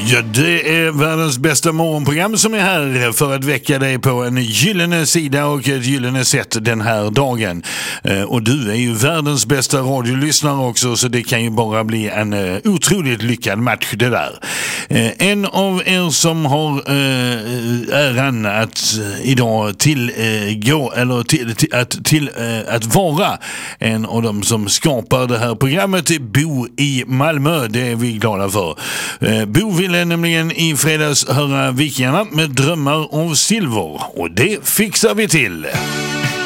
Ja, det är världens bästa morgonprogram som är här för att väcka dig på en gyllene sida och ett gyllene sätt den här dagen. Och du är ju världens bästa radiolyssnare också, så det kan ju bara bli en otroligt lyckad match det där. En av er som har äran att idag att vara en av dem som skapar det här programmet är Bo i Malmö. Det är vi glada för. Bo ville nämligen i fredags höra Vikingarna med Drömmar av silver, och det fixar vi till.